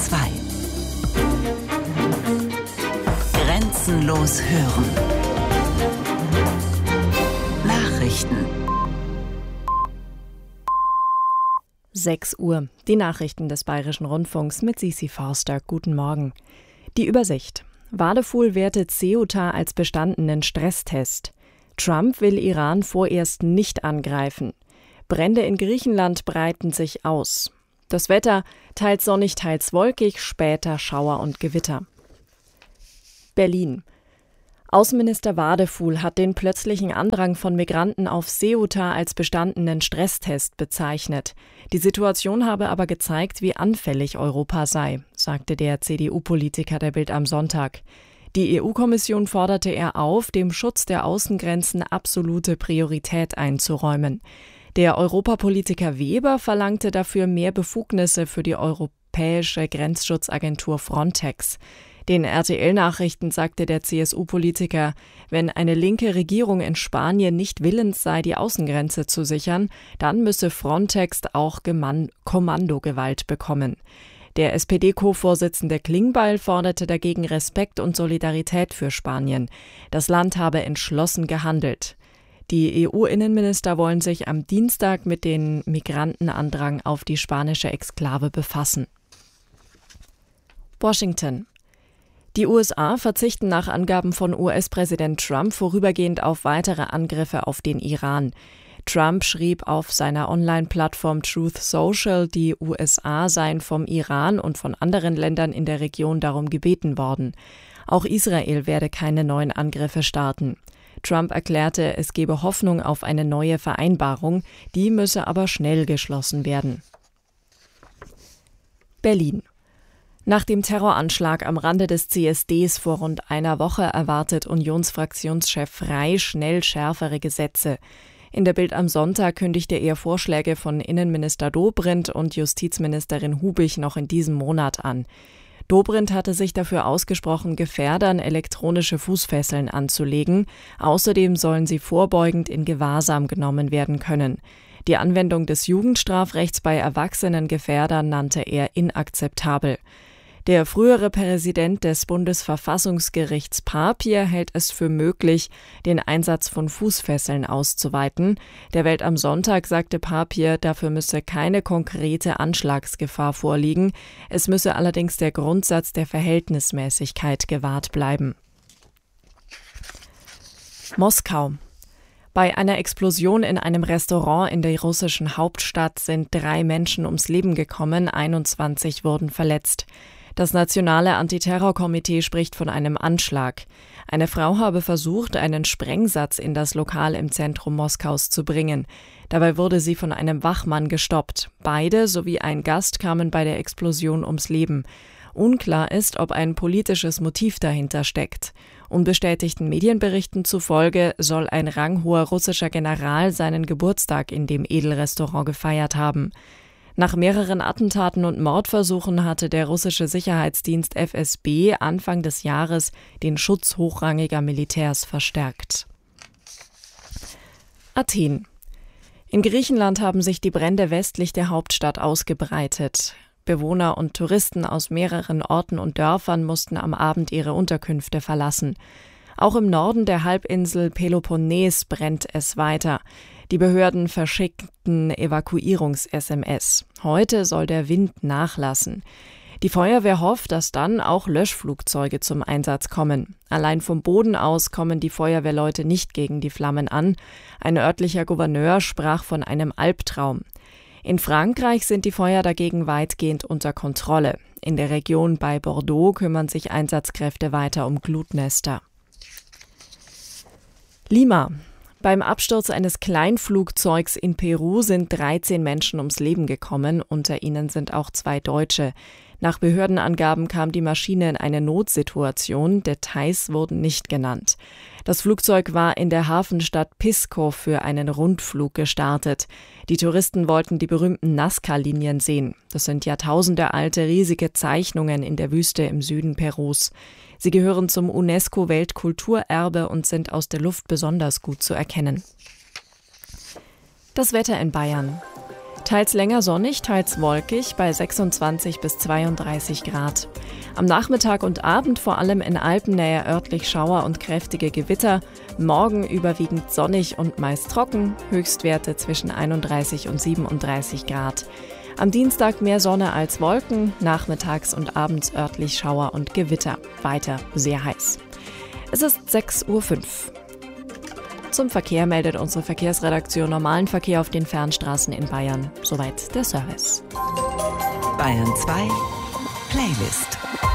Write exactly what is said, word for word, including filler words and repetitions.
zwei. Grenzenlos hören. Nachrichten. sechs Uhr. Die Nachrichten des Bayerischen Rundfunks mit Sisi Forster. Guten Morgen. Die Übersicht. Wadefuhl wertet Ceuta als bestandenen Stresstest. Trump will Iran vorerst nicht angreifen. Brände in Griechenland breiten sich aus. Das Wetter teils sonnig, teils wolkig, später Schauer und Gewitter. Berlin. Außenminister Wadefuhl hat den plötzlichen Andrang von Migranten auf Ceuta als bestandenen Stresstest bezeichnet. Die Situation habe aber gezeigt, wie anfällig Europa sei, sagte der C D U-Politiker der Bild am Sonntag. Die E U-Kommission forderte er auf, dem Schutz der Außengrenzen absolute Priorität einzuräumen. Der Europapolitiker Weber verlangte dafür mehr Befugnisse für die europäische Grenzschutzagentur Frontex. Den R T L-Nachrichten sagte der C S U-Politiker, wenn eine linke Regierung in Spanien nicht willens sei, die Außengrenze zu sichern, dann müsse Frontex auch Geman- Kommandogewalt bekommen. Der S P D-Co-Vorsitzende Klingbeil forderte dagegen Respekt und Solidarität für Spanien. Das Land habe entschlossen gehandelt. Die E U-Innenminister wollen sich am Dienstag mit dem Migrantenandrang auf die spanische Exklave befassen. Washington. Die U S A verzichten nach Angaben von U S-Präsident Trump vorübergehend auf weitere Angriffe auf den Iran. Trump schrieb auf seiner Online-Plattform Truth Social, die U S A seien vom Iran und von anderen Ländern in der Region darum gebeten worden. Auch Israel werde keine neuen Angriffe starten. Trump erklärte, es gebe Hoffnung auf eine neue Vereinbarung, die müsse aber schnell geschlossen werden. Berlin. Nach dem Terroranschlag am Rande des C S Ds vor rund einer Woche erwartet Unionsfraktionschef Frey schnell schärfere Gesetze. In der Bild am Sonntag kündigte er Vorschläge von Innenminister Dobrindt und Justizministerin Hubig noch in diesem Monat an. Dobrindt hatte sich dafür ausgesprochen, Gefährdern elektronische Fußfesseln anzulegen. Außerdem sollen sie vorbeugend in Gewahrsam genommen werden können. Die Anwendung des Jugendstrafrechts bei erwachsenen Gefährdern nannte er inakzeptabel. Der frühere Präsident des Bundesverfassungsgerichts Papier hält es für möglich, den Einsatz von Fußfesseln auszuweiten. Der Welt am Sonntag sagte Papier, dafür müsse keine konkrete Anschlagsgefahr vorliegen. Es müsse allerdings der Grundsatz der Verhältnismäßigkeit gewahrt bleiben. Moskau. Bei einer Explosion in einem Restaurant in der russischen Hauptstadt sind drei Menschen ums Leben gekommen, einundzwanzig wurden verletzt. Das Nationale Antiterrorkomitee spricht von einem Anschlag. Eine Frau habe versucht, einen Sprengsatz in das Lokal im Zentrum Moskaus zu bringen. Dabei wurde sie von einem Wachmann gestoppt. Beide sowie ein Gast kamen bei der Explosion ums Leben. Unklar ist, ob ein politisches Motiv dahinter steckt. Unbestätigten Medienberichten zufolge soll ein ranghoher russischer General seinen Geburtstag in dem Edelrestaurant gefeiert haben. Nach mehreren Attentaten und Mordversuchen hatte der russische Sicherheitsdienst F S B Anfang des Jahres den Schutz hochrangiger Militärs verstärkt. Athen. In Griechenland haben sich die Brände westlich der Hauptstadt ausgebreitet. Bewohner und Touristen aus mehreren Orten und Dörfern mussten am Abend ihre Unterkünfte verlassen. Auch im Norden der Halbinsel Peloponnes brennt es weiter. Die Behörden verschickten Evakuierungs-S M S. Heute soll der Wind nachlassen. Die Feuerwehr hofft, dass dann auch Löschflugzeuge zum Einsatz kommen. Allein vom Boden aus kommen die Feuerwehrleute nicht gegen die Flammen an. Ein örtlicher Gouverneur sprach von einem Albtraum. In Frankreich sind die Feuer dagegen weitgehend unter Kontrolle. In der Region bei Bordeaux kümmern sich Einsatzkräfte weiter um Glutnester. Lima. Beim Absturz eines Kleinflugzeugs in Peru sind dreizehn Menschen ums Leben gekommen, unter ihnen sind auch zwei Deutsche. Nach Behördenangaben kam die Maschine in eine Notsituation, Details wurden nicht genannt. Das Flugzeug war in der Hafenstadt Pisco für einen Rundflug gestartet. Die Touristen wollten die berühmten Nazca-Linien sehen. Das sind jahrtausendealte riesige Zeichnungen in der Wüste im Süden Perus. Sie gehören zum UNESCO-Weltkulturerbe und sind aus der Luft besonders gut zu erkennen. Das Wetter in Bayern. Teils länger sonnig, teils wolkig bei sechsundzwanzig bis zweiunddreißig Grad. Am Nachmittag und Abend vor allem in Alpennähe örtlich Schauer und kräftige Gewitter. Morgen überwiegend sonnig und meist trocken, Höchstwerte zwischen einunddreißig und siebenunddreißig Grad. Am Dienstag mehr Sonne als Wolken, nachmittags und abends örtlich Schauer und Gewitter. Weiter sehr heiß. Es ist sechs Uhr fünf. Zum Verkehr meldet unsere Verkehrsredaktion normalen Verkehr auf den Fernstraßen in Bayern. Soweit der Service. Bayern zwei Playlist.